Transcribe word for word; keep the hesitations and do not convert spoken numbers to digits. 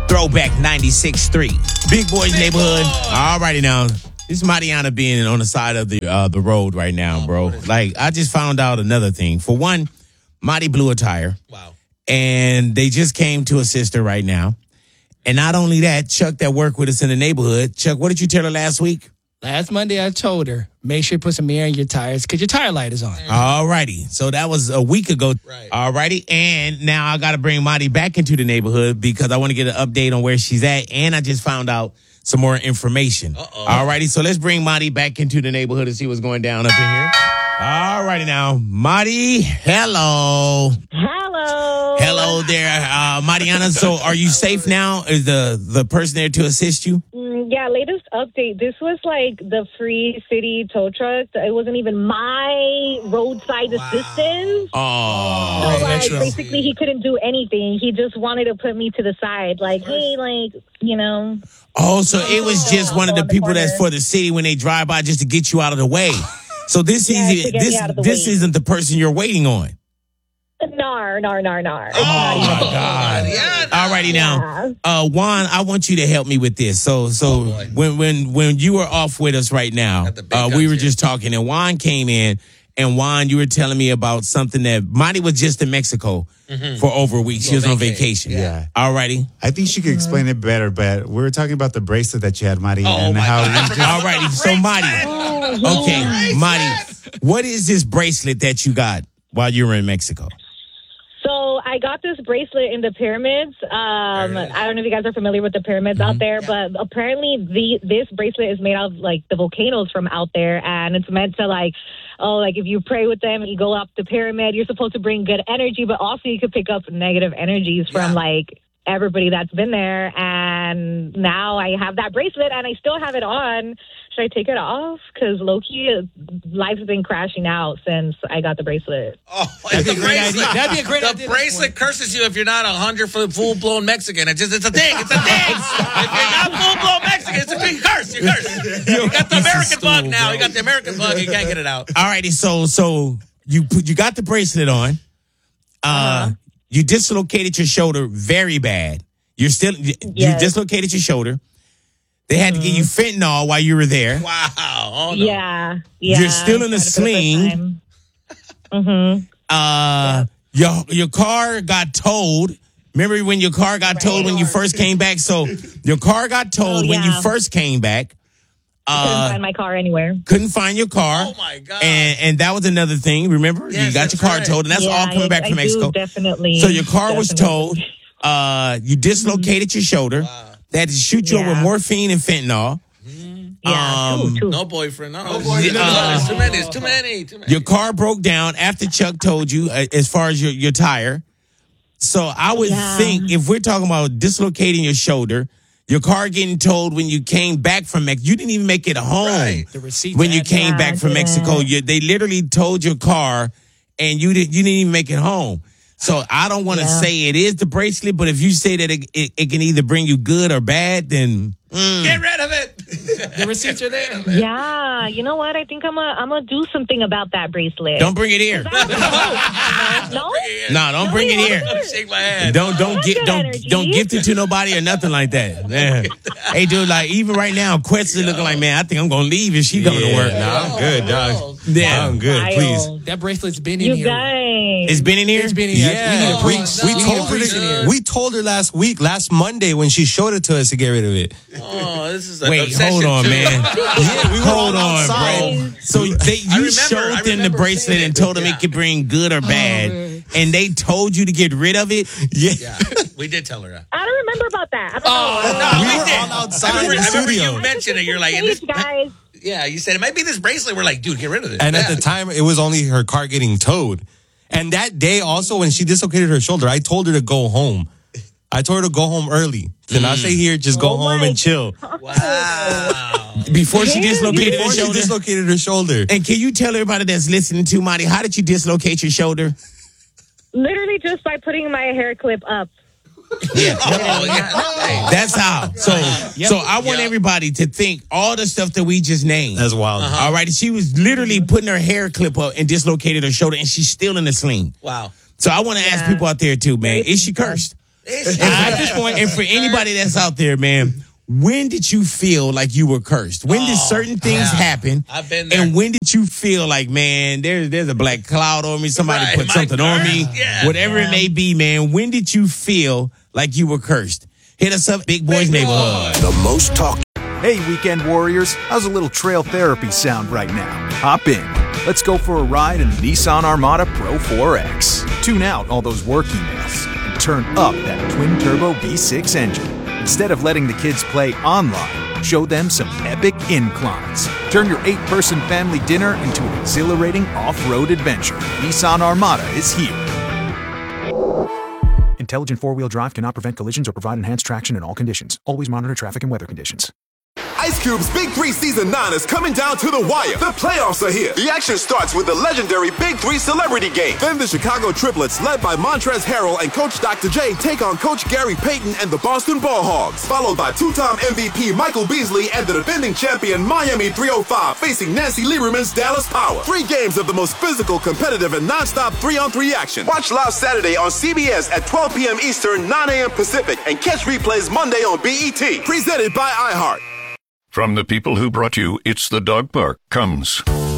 Throwback ninety-six point three. Big Boys Big Neighborhood. Boy. All righty now. This is Mariana being on the side of the uh, the road right now, bro. Like, I just found out another thing. For one, Marty blew a tire. Wow. And they just came to assist her right now. And not only that, Chuck that worked with us in the neighborhood. Chuck, what did you tell her last week? Last Monday, I told her, make sure you put some air in your tires because your tire light is on. All righty. So that was a week ago. Right. All righty. And now I got to bring Marty back into the neighborhood because I want to get an update on where she's at. And I just found out some more information. Uh-oh. All righty. So let's bring Marty back into the neighborhood and see what's going down up in here. All righty now. Marty, hello. Hello. Hello there, uh, Mariana. So are you safe now? Is the, the person there to assist you? Mm, yeah, latest update. This was like the free city tow truck. It wasn't even my roadside wow. assistance. Oh. So, like, basically, he couldn't do anything. He just wanted to put me to the side. Like, hey, like, you know. Oh, so it was just one of the people that's for the city when they drive by just to get you out of the way. So this yeah, is this this way. isn't the person you're waiting on. Nar, nar, nar, nar. Oh, my God. Yeah, all righty now. Yeah. Uh, Juan, I want you to help me with this. So so oh, when when when you were off with us right now, uh, we were here. just talking and Juan came in and Juan, you were telling me about something that Monty was just in Mexico mm-hmm. for over a week. She was on vacation. Yeah. All righty. I think she could explain it better, but we were talking about the bracelet that you had, Marty, oh, and how we just... All righty. So Marty. Okay, Marty, what is this bracelet that you got while you were in Mexico? So I got this bracelet in the pyramids. Um, I don't know if you guys are familiar with the pyramids mm-hmm. out there, yeah. but apparently the this bracelet is made out of like the volcanoes from out there, and it's meant to like, oh, like if you pray with them, you go up the pyramid, you're supposed to bring good energy, but also you could pick up negative energies from yeah. like everybody that's been there. And now I have that bracelet, and I still have it on. Should I take it off? Because low-key, life's been crashing out since I got the bracelet. Oh, that'd be a great idea. That'd be a great the idea. The bracelet curses you if you're not a hundred full-blown Mexican. It's just, it's a thing. It's a thing. If you're not full-blown Mexican, it's a big curse. You're cursed. You got the American bug now. You got the American bug. You can't get it out. All righty. So, so you put, you got the bracelet on. Uh, uh-huh. You dislocated your shoulder very bad. You're still, yes. you dislocated your shoulder. They had mm-hmm. to give you fentanyl while you were there. Wow. Oh, no. Yeah. Yeah. You're still in a sling. Mm-hmm. Uh, your, your car got towed. Remember when your car got right. towed when you first came back? So your car got towed oh, yeah. when you first came back. Uh, couldn't find my car anywhere. Couldn't find your car. Oh, my God. And and that was another thing. Remember? Yes, you got your car right. towed, and that's yeah, all coming I, back I from Mexico. Do, definitely. So your car definitely. was towed. Uh, you dislocated mm-hmm. your shoulder. Wow. They had to shoot you yeah. up with morphine and fentanyl. Mm-hmm. Yeah, um, two, two. No boyfriend. No, no boyfriend. Uh, There's too many. There's too many. Too many. Your car broke down after Chuck told you uh, as far as your, your tire. So I would yeah. think if we're talking about dislocating your shoulder, your car getting towed when you came back from Mexico. You didn't even make it home right. the receipt when you came yeah, back from Mexico. You, they literally towed your car and you, did, you didn't even make it home. So I don't want to yeah. say it is the bracelet, but if you say that it, it, it can either bring you good or bad, then mm. get rid of it. The receipts are there. Yeah, you know what? I think I'm gonna I'm gonna do something about that bracelet. Don't bring it here. No, no, don't no, bring it here. Shake my hand. Don't don't get don't energy. don't gift it to nobody or nothing like that. Man. Hey, dude, like even right now, Quest is looking like, man, I think I'm gonna leave if she coming yeah, to work. No, I'm good, dog. Yeah, I'm good. Wild. Please. That bracelet's been in you here. guys. It's been in here. It's been in here. Yeah, we, need a we, priest. we We told need a her. priest in here. To, we told her last week, last Monday, when she showed it to us to get rid of it. Oh, this is an Wait, obsession hold on, too. man. Yeah, we were Hold all on, outside. bro. So they, you remember, showed I them the remember bracelet seeing and it. told them Yeah. it could bring good or bad, man. and they told you to get rid of it. Yeah. Yeah, we did tell her that. I don't remember about that. I don't Oh, know. no, We we were did. all outside I remember, in the I remember studio. you mentioned it. You're like, and Please, this, guys. yeah, you said it might be this bracelet. We're like, dude, get rid of it. And yeah. at the time, it was only her car getting towed. And that day, also, when she dislocated her shoulder, I told her to go home. I told her to go home early. To not stay here, just go Oh home my and chill. Wow. Before she dislocated her Before she shoulder. dislocated her shoulder. And can you tell everybody that's listening to Marty, how did you dislocate your shoulder? Literally just by putting my hair clip up. Yeah. Oh, yeah. That's how. So, Yep. so I want Yep. everybody to think all the stuff that we just named. That's wild. Uh-huh. All right. She was literally putting her hair clip up and dislocated her shoulder, and she's still in the sling. Wow. So I want to ask Yeah. people out there too, man. Is she cursed? At this point, and for anybody that's out there, man, when did you feel like you were cursed? When did certain things yeah. happen? I've been there. And when did you feel like, man, there's there's a black cloud on me, somebody Right, put my something on me, curse, yeah. whatever Yeah. it may be, man. When did you feel like you were cursed? Hit us up, Big Boys Big Neighborhood. Boy. The most talked. Hey, weekend warriors, how's a little trail therapy sound right now? Hop in. Let's go for a ride in the Nissan Armada Pro four X. Tune out all those work emails and turn up that twin-turbo V six engine. Instead of letting the kids play online, show them some epic inclines. Turn your eight-person family dinner into an exhilarating off-road adventure. Nissan Armada is here. Intelligent four-wheel drive cannot prevent collisions or provide enhanced traction in all conditions. Always monitor traffic and weather conditions. Ice Cube's Big Three Season nine is coming down to the wire. The playoffs are here. The action starts with the legendary Big Three Celebrity Game. Then the Chicago Triplets, led by Montrezl Harrell and Coach Doctor J, take on Coach Gary Payton and the Boston Ball Hogs. Followed by two-time M V P Michael Beasley and the defending champion Miami three oh five facing Nancy Lieberman's Dallas Power. Three games of the most physical, competitive, and non-stop three-on-three action. Watch live Saturday on C B S at twelve p.m. Eastern, nine a.m. Pacific, and catch replays Monday on B E T. Presented by iHeart. From the people who brought you It's the Dog Park comes